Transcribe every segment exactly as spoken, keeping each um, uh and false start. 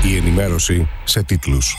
Η ενημέρωση σε τίτλους.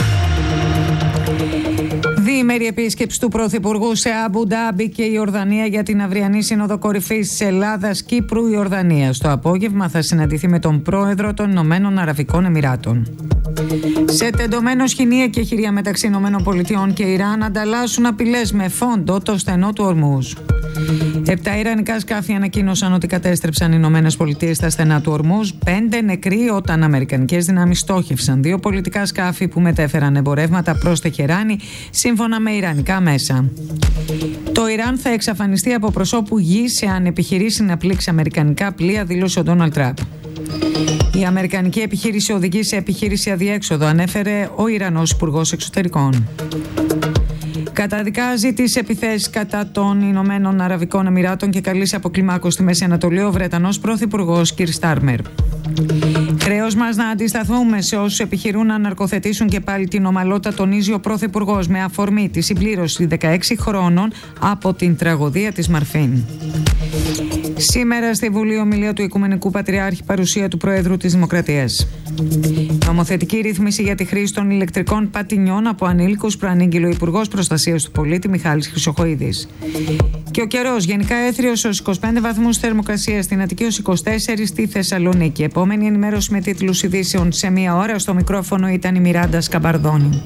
Διήμερη επίσκεψη του Πρωθυπουργού σε Αμπου Ντάμπι και η Ιορδανία για την αυριανή Σύνοδο Κορυφής της Ελλάδας, Κύπρου, Ιορδανίας. Το απόγευμα θα συναντηθεί με τον Πρόεδρο των Ηνωμένων Αραβικών Εμιράτων. Σε τεντωμένο σκηνή εκεχηρία μεταξύ Ηνωμένων Πολιτειών και Ιράν ανταλλάσσουν απειλές με φόντο το στενό του Ορμούζ. Επτά ιρανικά σκάφη ανακοίνωσαν ότι κατέστρεψαν οι Ηνωμένες Πολιτείες στα στενά του Ορμούζ. Πέντε νεκροί όταν αμερικανικές δυνάμεις στόχευσαν δύο πολιτικά σκάφη που μετέφεραν εμπορεύματα προς Τεχεράνη, σύμφωνα με ιρανικά μέσα. Το Ιράν θα εξαφανιστεί από προσώπου γης εάν επιχειρήσει να πλήξει αμερικανικά πλοία, δήλωσε ο Ντόναλντ Τραμπ. Η αμερικανική επιχείρηση οδηγεί σε επιχείρηση αδιέξοδο, ανέφερε ο Ιρανός Υπουργός Εξωτερικών. Καταδικάζει τις επιθέσεις κατά των Ηνωμένων Αραβικών Εμιράτων και καλεί σε αποκλιμάκωση στη Μέση Ανατολή ο Βρετανός Πρωθυπουργός Κιρ Στάρμερ. Χρέος μας να αντισταθούμε σε όσους επιχειρούν να ναρκοθετήσουν και πάλι την ομαλότητα, τονίζει ο Πρωθυπουργός με αφορμή τη συμπλήρωση δεκαέξι χρόνων από την τραγωδία της Μαρφίν. Σήμερα στη Βουλή ομιλία του Οικουμενικού Πατριάρχη, παρουσία του Προέδρου της Δημοκρατίας. Νομοθετική ρύθμιση για τη χρήση των ηλεκτρικών πατινιών από ανήλικους, προανήγγειλε ο Υπουργός Προστασίας του Πολίτη Μιχάλης Χρυσοχοΐδης. Και ο καιρός, γενικά έθριος ως είκοσι πέντε βαθμούς θερμοκρασία, στην Αττική ως είκοσι τέσσερα στη Θεσσαλονίκη. Επόμενη ενημέρωση με τίτλους ειδήσεων σε μία ώρα. Στο μικρόφωνο ήταν η Μιράντα Σκαμπαρδόνη.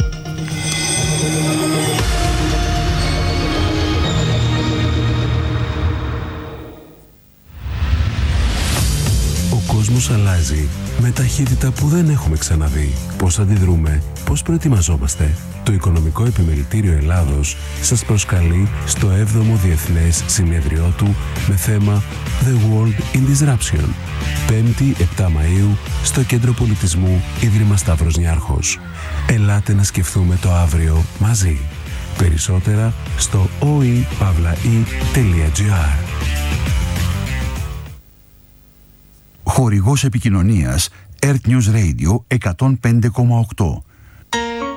Ο κόσμος αλλάζει με ταχύτητα που δεν έχουμε ξαναδεί. Πώς αντιδρούμε, πώς προετοιμαζόμαστε. Το Οικονομικό Επιμελητήριο Ελλάδος σας προσκαλεί στο έβδομο Διεθνές Συνέδριό του με θέμα The World in Disruption. πέμπτη επτά Μαΐου στο Κέντρο Πολιτισμού Ίδρυμα Σταύρος Νιάρχος. Ελάτε να σκεφτούμε το αύριο μαζί. Περισσότερα στο ο ι παύλα ι τελεία τζι άρ. Χορηγός επικοινωνίας Earth News Radio εκατόν πέντε κόμμα οκτώ.